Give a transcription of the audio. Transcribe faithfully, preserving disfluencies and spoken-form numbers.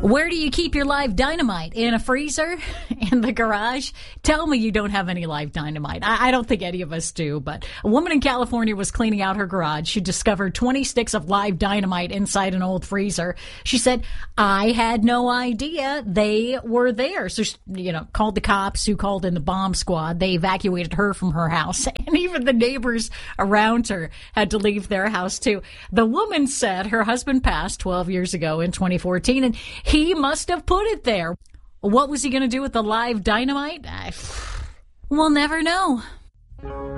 Where do you keep your live dynamite? In a freezer? In the garage? Tell me you don't have any live dynamite. I, I don't think any of us do, but a woman in California was cleaning out her garage. She discovered twenty sticks of live dynamite inside an old freezer. She said, I had no idea they were there. So, she, you know, called the cops who called in the bomb squad. They evacuated her from her house, and even the neighbors around her had to leave their house too. The woman said her husband passed twelve years ago in twenty fourteen, and he must have put it there. What was he going to do with the live dynamite? I, we'll never know.